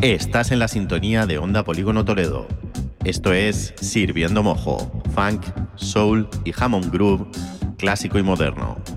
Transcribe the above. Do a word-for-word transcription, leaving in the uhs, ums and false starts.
Estás en la sintonía de Onda Polígono Toledo. Esto es Sirviendo Mojo, funk, soul y Hammond Groove, clásico y moderno.